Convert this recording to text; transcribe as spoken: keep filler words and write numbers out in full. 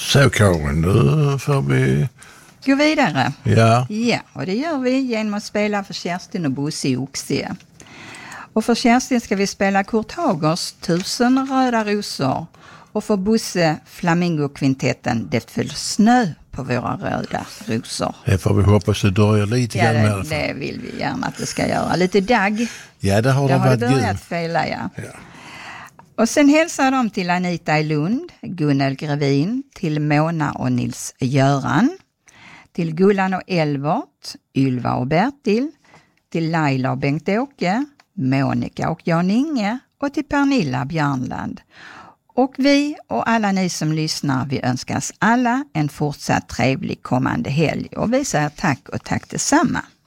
Så Karin, nu får vi gå vidare. Ja. Ja, och det gör vi genom att spela för Kerstin och Bosse i Oxie. Och för Kerstin ska vi spela Kurt Hagers Tusen röda rosor. Och för Bosse Flamingo-kvintetten Det föll snö på våra röda rosor. Det får vi hoppas det dröjer lite ja, grann det, i alla fall. det vill vi gärna att det ska göra. Lite dagg. Ja, det har det det har varit det börjat gud. fela, ja. ja. Och sen hälsar de till Anita i Lund, Gunnel Grevin, till Mona och Nils Göran, till Gullan och Elvert, Ylva och Bertil, till Laila och Bengt-Åke, Monica och Jan-Inge och till Pernilla Bjärnland. Och vi och alla ni som lyssnar, vi önskar alla en fortsatt trevlig kommande helg och vi säger tack och tack detsamma.